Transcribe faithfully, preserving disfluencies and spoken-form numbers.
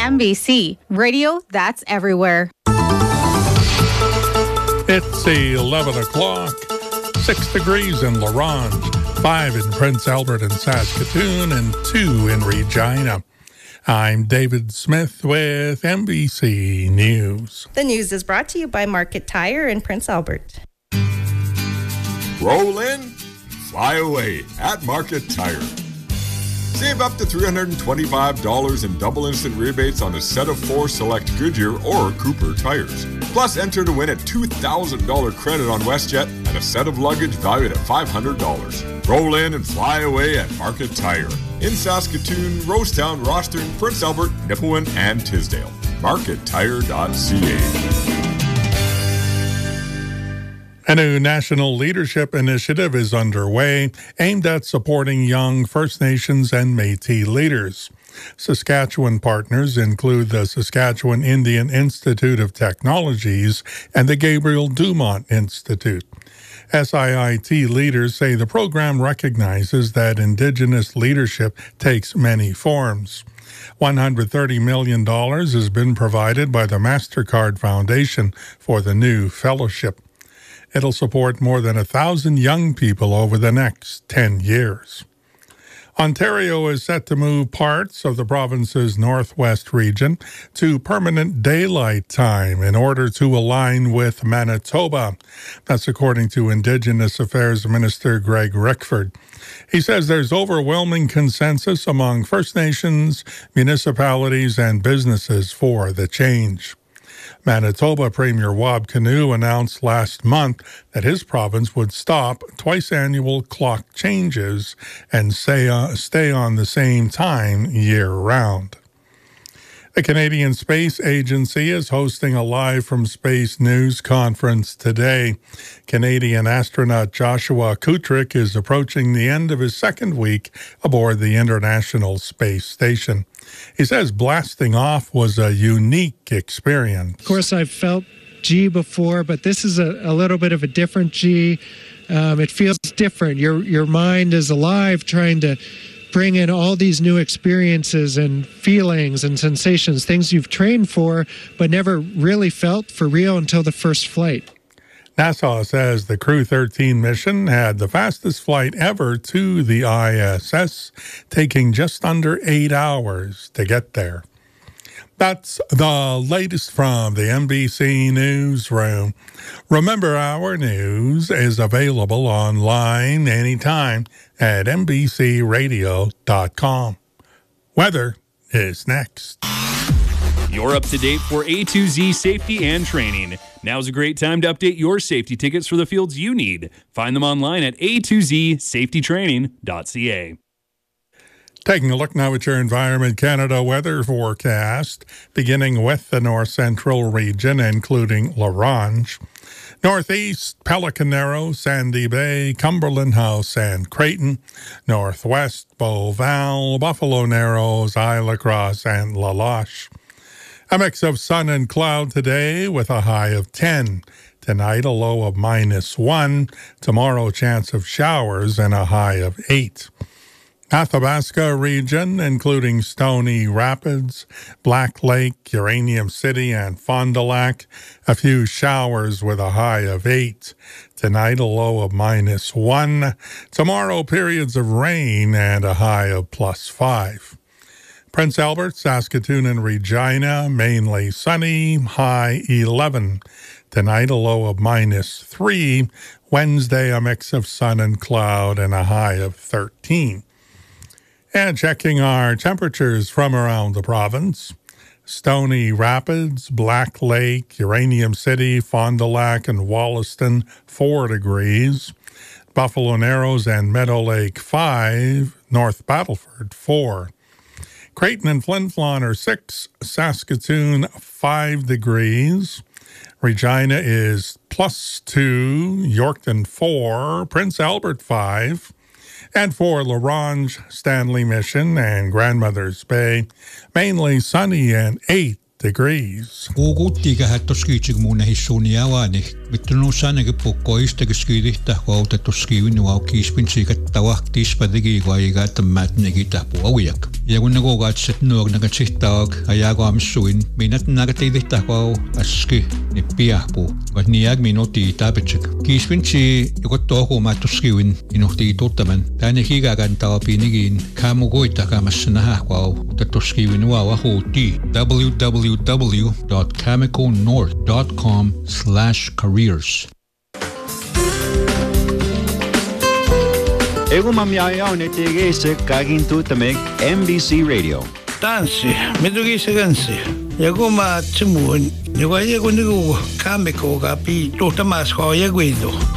M B C, radio that's everywhere. It's eleven o'clock, six degrees in La Ronge, five in Prince Albert and Saskatoon, and two in Regina. I'm David Smith with M B C News. The news is brought to you by Market Tire in Prince Albert. Roll in, fly away at Market Tire. Save up to three hundred twenty-five dollars in double instant rebates on a set of four select Goodyear or Cooper tires. Plus, enter to win a two thousand dollars credit on WestJet and a set of luggage valued at five hundred dollars. Roll in and fly away at Market Tire. In Saskatoon, Rosetown, Rostern, Prince Albert, Nipawin, and Tisdale. market tire dot c a. A new national leadership initiative is underway aimed at supporting young First Nations and Métis leaders. Saskatchewan partners include the Saskatchewan Indian Institute of Technologies and the Gabriel Dumont Institute. S I I T leaders say the program recognizes that Indigenous leadership takes many forms. one hundred thirty million dollars has been provided by the MasterCard Foundation for the new fellowship. It'll support more than a thousand young people over the next ten years. Ontario is set to move parts of the province's northwest region to permanent daylight time in order to align with Manitoba. That's according to Indigenous Affairs Minister Greg Rickford. He says there's overwhelming consensus among First Nations, municipalities, and businesses for the change. Manitoba Premier Wab Kinew announced last month that his province would stop twice-annual clock changes and say, uh, stay on the same time year-round. The Canadian Space Agency is hosting a Live from Space news conference today. Canadian astronaut Joshua Kutrick is approaching the end of his second week aboard the International Space Station. He says blasting off was a unique experience. Of course, I've felt G before, but this is a, a little bit of a different G. Um, it feels different. Your your mind is alive, trying to bring in all these new experiences and feelings and sensations, things you've trained for but never really felt for real until the first flight. NASA says the Crew thirteen mission had the fastest flight ever to the I S S, taking just under eight hours to get there. That's the latest from the M B C Newsroom. Remember, our news is available online anytime at m b c radio dot com. Weather is next. You're up to date for A to Z safety and training. Now's a great time to update your safety tickets for the fields you need. Find them online at a to z safety training dot c a. Taking a look now at your Environment Canada weather forecast, beginning with the north central region, including La Ronge. Northeast, Pelican Narrow, Sandy Bay, Cumberland House, and Creighton. Northwest, Beauval, Buffalo Narrows, Isle Cross, and La Loche. A mix of sun and cloud today with a high of ten. Tonight, a low of minus one. Tomorrow, chance of showers and a high of eight. Athabasca region, including Stony Rapids, Black Lake, Uranium City, and Fond du Lac. A few showers with a high of eight. Tonight, a low of minus one. Tomorrow, periods of rain and a high of plus five. Prince Albert, Saskatoon, and Regina, mainly sunny, high eleven. Tonight, a low of minus three. Wednesday, a mix of sun and cloud and a high of thirteen. And checking our temperatures from around the province. Stony Rapids, Black Lake, Uranium City, Fond du Lac, and Wollaston, four degrees. Buffalo Narrows and Meadow Lake, five. North Battleford, four. Creighton and Flin Flon are six. Saskatoon, five degrees. Regina is plus two. Yorkton, four. Prince Albert, five. And for La Ronge, Stanley Mission, and Grandmother's Bay, mainly sunny and eight degrees. Ugut tiga hatos kychig muna hisuniawanih mittunuussaana kipukkoista kiskidihta qautattu skivinua kispinsiikattawaq tispadigi tammaatnigitahpuawiak yagunnagogaatset nuornagatsihtaaq ayaaqaamissuin minatnagatilihtaaqau aski nippiahpu gatniag minuti tapetsik kispinsi yukottoqumaattuskivin inuhtiituttaman taanihigagan tawapinigin kamugoitaqamassanaaqau tattuskivinua wahuuti w w w dot cameco north dot com slash careers. Ego mamyaya ne tegese kagin tutameg M B C Radio. Tansi, medugise gansi. Yaguma tsumun, yuwa yego nigu kameko gapi totamas ko yaguido.